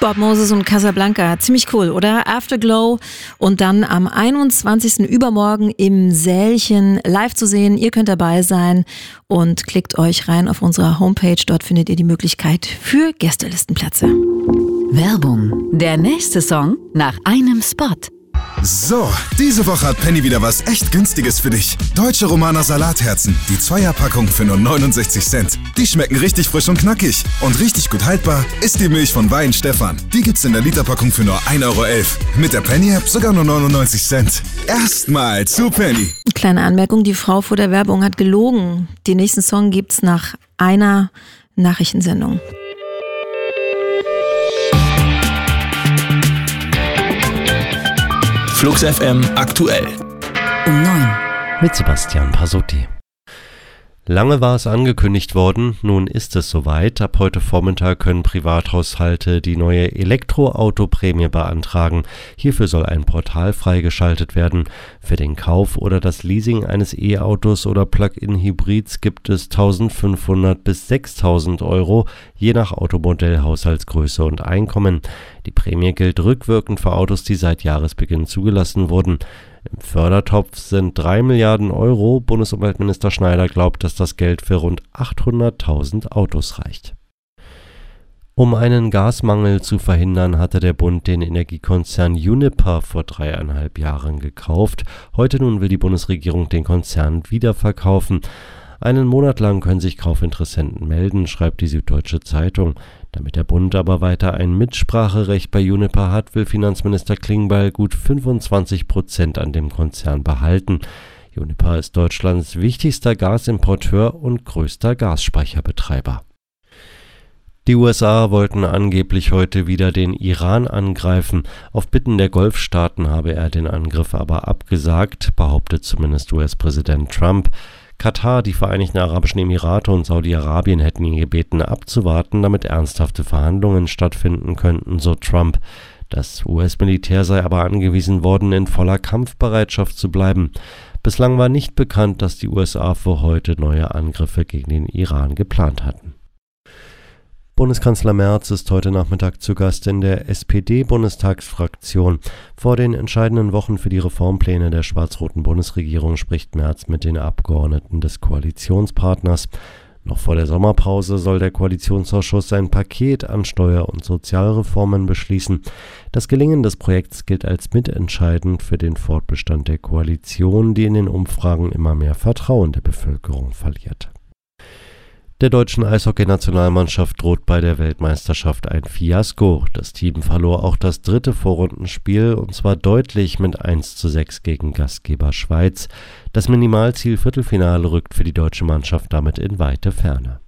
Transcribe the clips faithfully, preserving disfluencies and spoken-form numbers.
God Moses und Casablanca. Ziemlich cool, oder? Afterglow und dann am einundzwanzigsten übermorgen im Sälchen live zu sehen. Ihr könnt dabei sein und klickt euch rein auf unserer Homepage. Dort findet ihr die Möglichkeit für Gästelistenplätze. Werbung. Der nächste Song nach einem Spot. So, diese Woche hat Penny wieder was echt Günstiges für dich. Deutsche Romaner Salatherzen, die Zweierpackung für nur neunundsechzig Cent. Die schmecken richtig frisch und knackig. Und richtig gut haltbar ist die Milch von Wein Stefan. Die gibt's in der Literpackung für nur ein Euro elf. Mit der Penny-App sogar nur neunundneunzig Cent. Erstmal zu Penny. Kleine Anmerkung, die Frau vor der Werbung hat gelogen. Den nächsten Song gibt's nach einer Nachrichtensendung. Flux F M aktuell. Um neun. Mit Sebastian Pasotti. Lange war es angekündigt worden, nun ist es soweit. Ab heute Vormittag können Privathaushalte die neue Elektroauto-Prämie beantragen. Hierfür soll ein Portal freigeschaltet werden. Für den Kauf oder das Leasing eines E-Autos oder Plug-in-Hybrids gibt es eintausendfünfhundert bis sechstausend Euro, je nach Automodell, Haushaltsgröße und Einkommen. Die Prämie gilt rückwirkend für Autos, die seit Jahresbeginn zugelassen wurden. Im Fördertopf sind drei Milliarden Euro. Bundesumweltminister Schneider glaubt, dass das Geld für rund achthunderttausend Autos reicht. Um einen Gasmangel zu verhindern, hatte der Bund den Energiekonzern Uniper vor dreieinhalb Jahren gekauft. Heute nun will die Bundesregierung den Konzern wiederverkaufen. Einen Monat lang können sich Kaufinteressenten melden, schreibt die Süddeutsche Zeitung. Damit der Bund aber weiter ein Mitspracherecht bei Uniper hat, will Finanzminister Klingbeil gut fünfundzwanzig Prozent an dem Konzern behalten. Uniper ist Deutschlands wichtigster Gasimporteur und größter Gasspeicherbetreiber. Die U S A wollten angeblich heute wieder den Iran angreifen. Auf Bitten der Golfstaaten habe er den Angriff aber abgesagt, behauptet zumindest U S-Präsident Trump. Katar, die Vereinigten Arabischen Emirate und Saudi-Arabien hätten ihn gebeten, abzuwarten, damit ernsthafte Verhandlungen stattfinden könnten, so Trump. Das U S-Militär sei aber angewiesen worden, in voller Kampfbereitschaft zu bleiben. Bislang war nicht bekannt, dass die U S A für heute neue Angriffe gegen den Iran geplant hatten. Bundeskanzler Merz ist heute Nachmittag zu Gast in der S P D-Bundestagsfraktion. Vor den entscheidenden Wochen für die Reformpläne der schwarz-roten Bundesregierung spricht Merz mit den Abgeordneten des Koalitionspartners. Noch vor der Sommerpause soll der Koalitionsausschuss ein Paket an Steuer- und Sozialreformen beschließen. Das Gelingen des Projekts gilt als mitentscheidend für den Fortbestand der Koalition, die in den Umfragen immer mehr Vertrauen der Bevölkerung verliert. Der deutschen Eishockey-Nationalmannschaft droht bei der Weltmeisterschaft ein Fiasko. Das Team verlor auch das dritte Vorrundenspiel, und zwar deutlich mit eins zu sechs gegen Gastgeber Schweiz. Das Minimalziel Viertelfinale rückt für die deutsche Mannschaft damit in weite Ferne.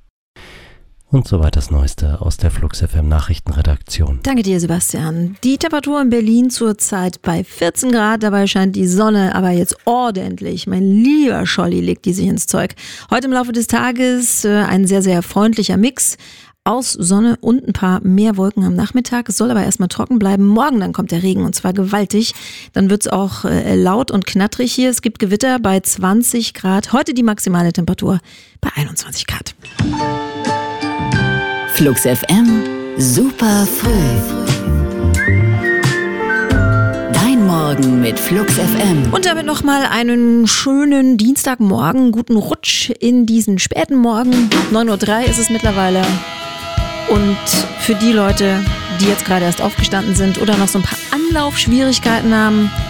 Und soweit das Neueste aus der Flux F M Nachrichtenredaktion. Danke dir, Sebastian. Die Temperatur in Berlin zurzeit bei vierzehn Grad. Dabei scheint die Sonne aber jetzt ordentlich. Mein lieber Scholli legt die sich ins Zeug. Heute im Laufe des Tages äh, ein sehr, sehr freundlicher Mix aus Sonne und ein paar mehr Wolken am Nachmittag. Es soll aber erstmal trocken bleiben. Morgen dann kommt der Regen, und zwar gewaltig. Dann wird es auch äh, laut und knattrig hier. Es gibt Gewitter bei zwanzig Grad. Heute die maximale Temperatur bei einundzwanzig Grad. Flux F M, super früh. Dein Morgen mit Flux F M. Und damit nochmal einen schönen Dienstagmorgen, guten Rutsch in diesen späten Morgen. neun Uhr drei ist es mittlerweile. Und für die Leute, die jetzt gerade erst aufgestanden sind oder noch so ein paar Anlaufschwierigkeiten haben,